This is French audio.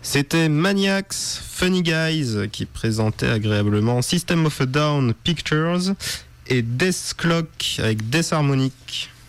C'était Maniacs, Funny Guys qui présentait agréablement System of a Down Pictures et Death Clock avec Death Harmonic.